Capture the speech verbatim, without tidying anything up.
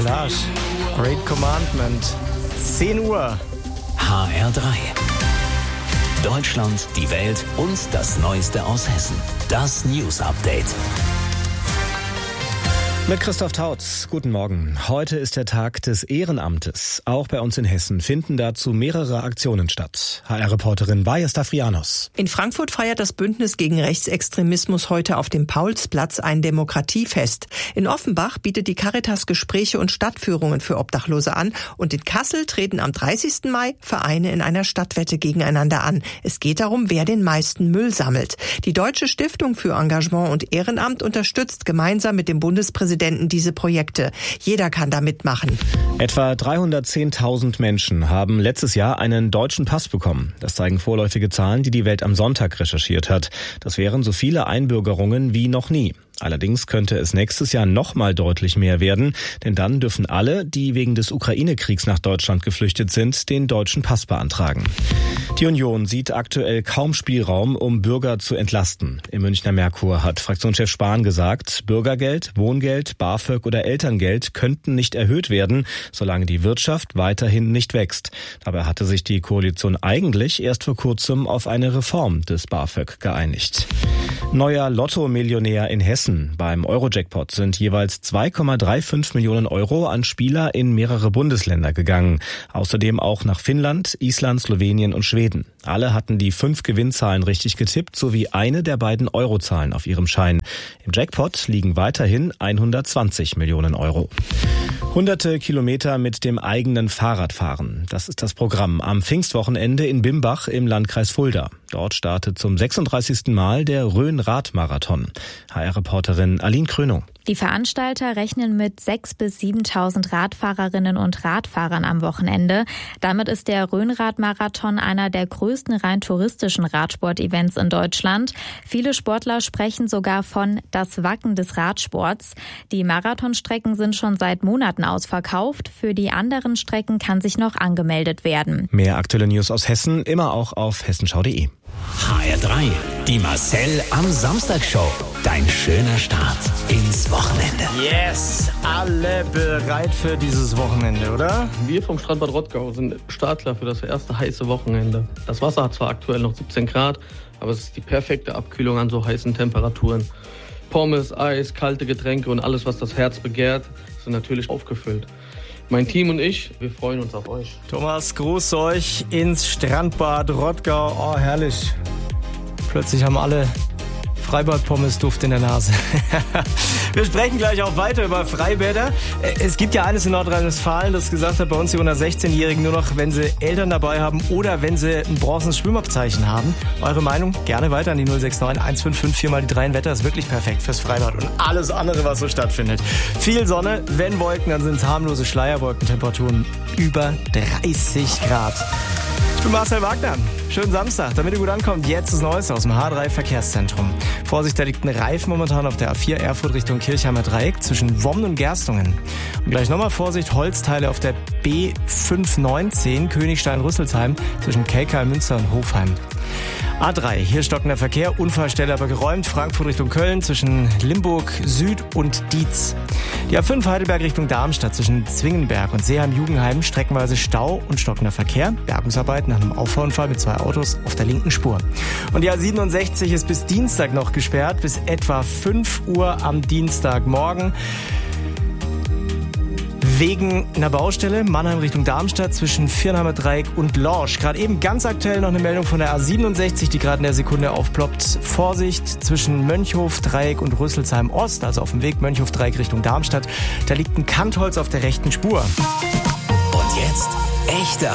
Vlash, Great Commandment. zehn Uhr. H R drei. Deutschland, die Welt und das Neueste aus Hessen. Das News Update. Mit Christoph Tautz. Guten Morgen. Heute ist der Tag des Ehrenamtes. Auch bei uns in Hessen finden dazu mehrere Aktionen statt. H R-Reporterin Vaja Stavrianos. In Frankfurt feiert das Bündnis gegen Rechtsextremismus heute auf dem Paulsplatz ein Demokratiefest. In Offenbach bietet die Caritas Gespräche und Stadtführungen für Obdachlose an. Und in Kassel treten am dreißigsten Mai Vereine in einer Stadtwette gegeneinander an. Es geht darum, wer den meisten Müll sammelt. Die Deutsche Stiftung für Engagement und Ehrenamt unterstützt gemeinsam mit dem Bundespräsidenten diese Projekte. Jeder kann da mitmachen. Etwa dreihundertzehntausend Menschen haben letztes Jahr einen deutschen Pass bekommen. Das zeigen vorläufige Zahlen, die die Welt am Sonntag recherchiert hat. Das wären so viele Einbürgerungen wie noch nie. Allerdings könnte es nächstes Jahr noch mal deutlich mehr werden, denn dann dürfen alle, die wegen des Ukraine-Kriegs nach Deutschland geflüchtet sind, den deutschen Pass beantragen. Die Union sieht aktuell kaum Spielraum, um Bürger zu entlasten. Im Münchner Merkur hat Fraktionschef Spahn gesagt, Bürgergeld, Wohngeld, BAföG oder Elterngeld könnten nicht erhöht werden, solange die Wirtschaft weiterhin nicht wächst. Dabei hatte sich die Koalition eigentlich erst vor kurzem auf eine Reform des BAföG geeinigt. Neuer Lotto-Millionär in Hessen. Beim Euro-Jackpot sind jeweils zwei Komma fünfunddreißig Millionen Euro an Spieler in mehrere Bundesländer gegangen. Außerdem auch nach Finnland, Island, Slowenien und Schweden. Alle hatten die fünf Gewinnzahlen richtig getippt, sowie eine der beiden Eurozahlen auf ihrem Schein. Im Jackpot liegen weiterhin hundertzwanzig Millionen Euro. Hunderte Kilometer mit dem eigenen Fahrrad fahren. Das ist das Programm am Pfingstwochenende in Bimbach im Landkreis Fulda. Dort startet zum sechsunddreißigsten Mal der Rhön-Radmarathon. H R-Reporterin Aline Krönung. Die Veranstalter rechnen mit sechstausend bis siebentausend Radfahrerinnen und Radfahrern am Wochenende. Damit ist der Rhön-Radmarathon einer der größten rein touristischen Radsport-Events in Deutschland. Viele Sportler sprechen sogar von das Wacken des Radsports. Die Marathonstrecken sind schon seit Monaten ausverkauft. Für die anderen Strecken kann sich noch angemeldet werden. Mehr aktuelle News aus Hessen immer auch auf hessenschau punkt de. H R drei. Die Marcel am Samstag Show. Dein schöner Start ins Wochenende. Yes, alle bereit für dieses Wochenende, oder? Wir vom Strandbad Rottgau sind Startklar für das erste heiße Wochenende. Das Wasser hat zwar aktuell noch siebzehn Grad, aber es ist die perfekte Abkühlung an so heißen Temperaturen. Pommes, Eis, kalte Getränke und alles, was das Herz begehrt, sind natürlich aufgefüllt. Mein Team und ich, wir freuen uns auf euch. Thomas, grüß euch ins Strandbad Rottgau. Oh, herrlich. Plötzlich haben alle Freibad-Pommes-Duft in der Nase. Wir sprechen gleich auch weiter über Freibäder. Es gibt ja eines in Nordrhein-Westfalen, das gesagt hat, bei uns die unter sechzehnjährigen nur noch, wenn sie Eltern dabei haben oder wenn sie ein bronzenes Schwimmabzeichen haben. Eure Meinung? Gerne weiter an die null sechs neun eins fünf fünf vier mal die drei. Ein Wetter ist wirklich perfekt fürs Freibad und alles andere, was so stattfindet. Viel Sonne, wenn Wolken, dann sind es harmlose Schleierwolkentemperaturen über dreißig Grad. Ich bin Marcel Wagner. Schönen Samstag. Damit ihr gut ankommt, jetzt das Neueste aus dem H drei Verkehrszentrum. Vorsicht, da liegt ein Reifen momentan auf der A vier Erfurt Richtung Kirchheimer Dreieck zwischen Wommen und Gerstungen. Und gleich nochmal Vorsicht, Holzteile auf der B fünf neunzehn Königstein-Rüsselsheim zwischen Kelkheim, Münster und Hofheim. A drei, hier stockender Verkehr, Unfallstelle aber geräumt, Frankfurt Richtung Köln zwischen Limburg Süd und Dietz. Die A fünf Heidelberg Richtung Darmstadt zwischen Zwingenberg und Seeheim-Jugendheim streckenweise Stau und stockender Verkehr, Bergungsarbeit nach einem Auffahrunfall mit zwei Autos auf der linken Spur. Und die A siebenundsechzig ist bis Dienstag noch gesperrt, bis etwa fünf Uhr am Dienstagmorgen. Wegen einer Baustelle, Mannheim Richtung Darmstadt zwischen Viernheimer Dreieck und Lorsch. Gerade eben ganz aktuell noch eine Meldung von der A siebenundsechzig, die gerade in der Sekunde aufploppt. Vorsicht zwischen Mönchhof Dreieck und Rüsselsheim Ost, also auf dem Weg Mönchhof Dreieck Richtung Darmstadt. Da liegt ein Kantholz auf der rechten Spur. Und jetzt echte